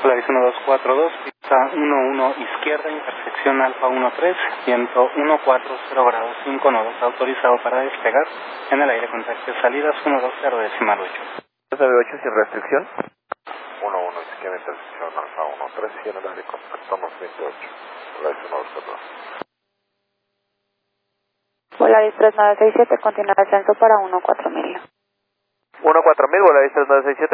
Polaris 1242, pista 11 izquierda, intersección Alfa 13, viento 140 grados 5 nodos, autorizado para despegar, en el aire contacto salidas 120.8. 98 sin restricción. 11 izquierda, intersección Alfa 13, y en el aire contacto 28, Polaris 1242. Polaris 3967, continúa ascenso para 14000. 14000, Volaris 3967,